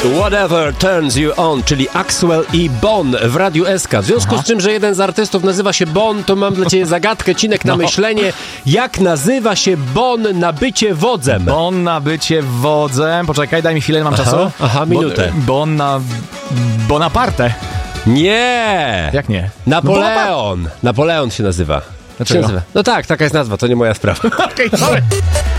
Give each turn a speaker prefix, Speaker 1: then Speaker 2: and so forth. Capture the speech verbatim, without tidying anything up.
Speaker 1: Whatever Turns You On, czyli Axwell i Bon w Radiu S K. W związku Aha. z czym, że jeden z artystów nazywa się Bon, to mam dla ciebie zagadkę, Cinek, na no. myślenie. Jak nazywa się Bon na bycie wodzem?
Speaker 2: Bon na bycie wodzem. Poczekaj, daj mi chwilę, mam
Speaker 1: aha,
Speaker 2: czasu.
Speaker 1: Aha, minutę.
Speaker 2: Bon, bon na... Bonaparte.
Speaker 1: Nie!
Speaker 2: Jak nie?
Speaker 1: Napoleon. No, Napoleon się nazywa.
Speaker 2: Dlaczego?
Speaker 1: Się nazywa. No tak, taka jest nazwa, to nie moja sprawa.
Speaker 2: Okej, okay,